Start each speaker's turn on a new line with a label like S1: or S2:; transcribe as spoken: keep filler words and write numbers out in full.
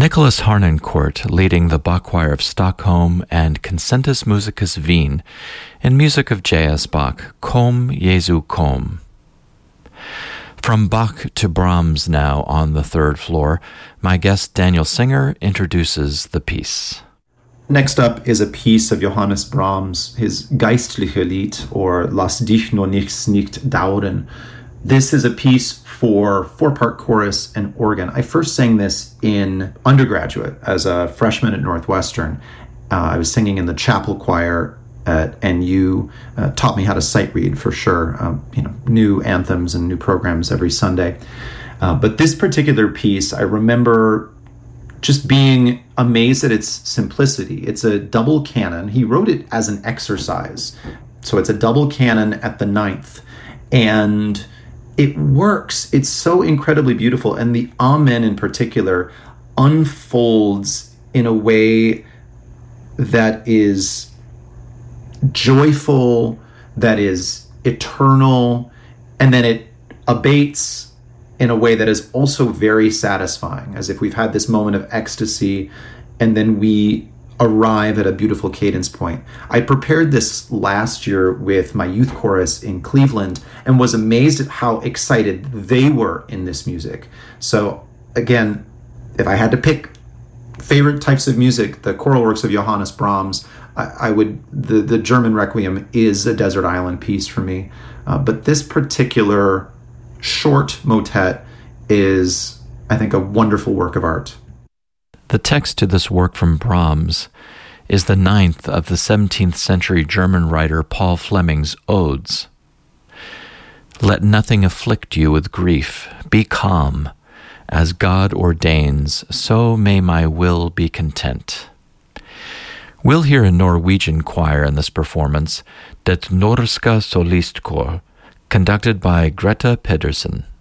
S1: Nicholas Harnoncourt leading the Bach Choir of Stockholm and Concentus Musicus Wien in music of J S. Bach, Komm, Jesu, komm. From Bach to Brahms now on the third floor, my guest Daniel Singer introduces the piece.
S2: Next up is a piece of Johannes Brahms, his Geistliche Lied, or Lass dich nur nichts nicht dauern. This is a piece for four-part chorus and organ. I first sang this in undergraduate as a freshman at Northwestern. Uh, I was singing in the chapel choir at N U, uh, taught me how to sight read for sure, um, you know, new anthems and new programs every Sunday. Uh, but this particular piece, I remember just being amazed at its simplicity. It's a double canon. He wrote it as an exercise. So it's a double canon at the ninth. And it works. It's so incredibly beautiful. And the Amen in particular unfolds in a way that is joyful, that is eternal, and then it abates in a way that is also very satisfying, as if we've had this moment of ecstasy, and then we arrive at a beautiful cadence point. I prepared this last year with my youth chorus in Cleveland and was amazed at how excited they were in this music. So again, if I had to pick favorite types of music, the choral works of Johannes Brahms, I, I would, the, the German Requiem is a desert island piece for me. Uh, but this particular short motet is, I think, a wonderful work of art.
S1: The text to this work from Brahms is the ninth of the seventeenth century German writer Paul Fleming's Odes. Let nothing afflict you with grief. Be calm. As God ordains, so may my will be content. We'll hear a Norwegian choir in this performance, Det Norska Solistkor, conducted by Greta Pedersen.